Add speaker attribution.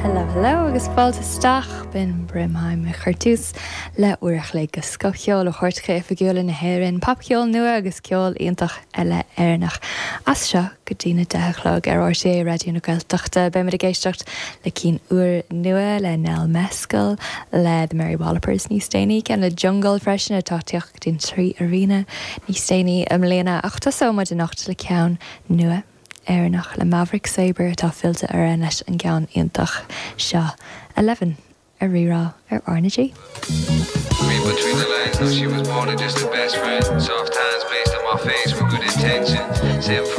Speaker 1: Hello, hello, agus fáilteteach bin Brimheim a chuirtús le uirich le go scocheol ó chuirtcha ifigiúil na hhéireann papceol nua agus ceol iontach eile airnach. As seo go dtína deachlog ar RTÉ Radio na Gaeltachta be mar a géisteacht le cín uair nua le Nell Mescal le the Mary Wallopers níos déanaí ceann le jungle freisin atá tíocht dín trí arena níos déanaí am léana achta sómad in nacht le ceann nua. Éireannach le Maverick Sabre atá fillte ar leis an gceann iontach seo 11 a rirá ar Arnagy.
Speaker 2: Read between the lines, no, she was more than just a best friend. Soft hands placed on my face with good intention. Same